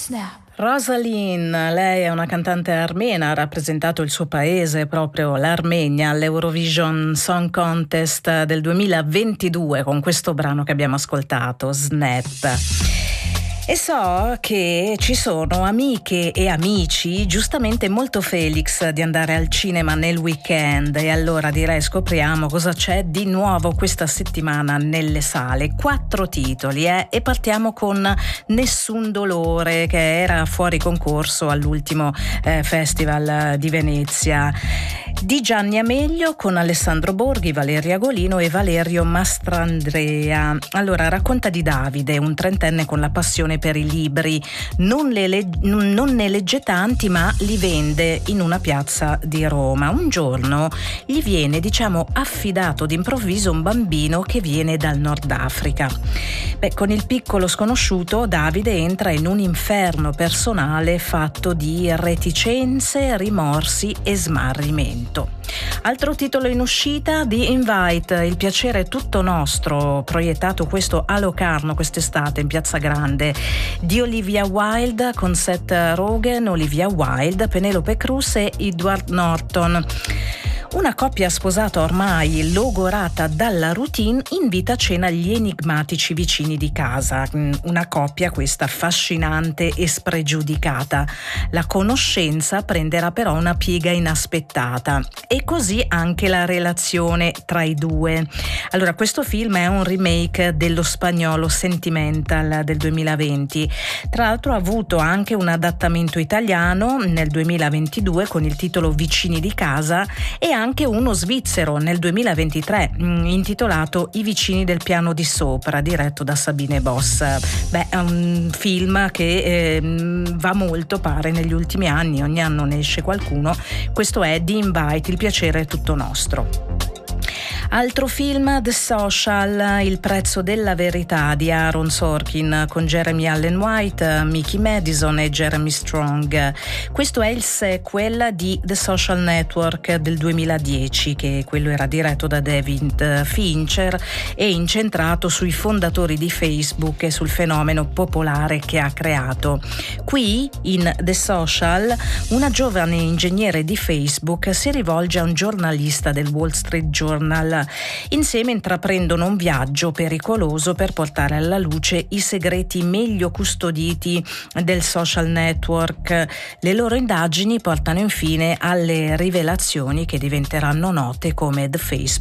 Rosalind, lei è una cantante armena, ha rappresentato il suo paese, proprio l'Armenia, all'Eurovision Song Contest del 2022 con questo brano che abbiamo ascoltato, Snap. E so che ci sono amiche e amici, giustamente molto Felix, di andare al cinema nel weekend, e allora direi scopriamo cosa c'è di nuovo questa settimana nelle sale. 4 titoli e partiamo con Nessun dolore, che era fuori concorso all'ultimo Festival di Venezia, di Gianni Amelio con Alessandro Borghi, Valeria Golino e Valerio Mastrandrea. Allora, racconta di Davide, un trentenne con la passione per i libri, non ne legge tanti ma li vende in una piazza di Roma. Un giorno gli viene affidato d'improvviso un bambino che viene dal Nord Africa. Con il piccolo sconosciuto Davide entra in un inferno personale fatto di reticenze, rimorsi e smarrimento. Altro titolo in uscita, The Invite, Il piacere è tutto nostro, proiettato questo a Locarno quest'estate in Piazza Grande, di Olivia Wilde con Seth Rogen, Olivia Wilde, Penelope Cruz e Edward Norton. Una coppia sposata ormai logorata dalla routine invita a cena gli enigmatici vicini di casa. Una coppia questa affascinante e spregiudicata. La conoscenza prenderà però una piega inaspettata e così anche la relazione tra i due. Allora, questo film è un remake dello spagnolo Sentimental del 2020. Tra l'altro ha avuto anche un adattamento italiano nel 2022 con il titolo Vicini di casa e anche uno svizzero nel 2023 intitolato I vicini del piano di sopra, diretto da Sabine Boss. È un film che va molto, pare, negli ultimi anni, ogni anno ne esce qualcuno. Questo è The Invite, Il piacere è tutto nostro. Altro film, The Social, Il prezzo della verità di Aaron Sorkin con Jeremy Allen White, Mickey Madison e Jeremy Strong. Questo è il sequel di The Social Network del 2010, che quello era diretto da David Fincher e incentrato sui fondatori di Facebook e sul fenomeno popolare che ha creato. Qui, in The Social, una giovane ingegnere di Facebook si rivolge a un giornalista del Wall Street Journal. Insieme intraprendono un viaggio pericoloso per portare alla luce i segreti meglio custoditi del social network. Le loro indagini portano infine alle rivelazioni che diventeranno note come The Facebook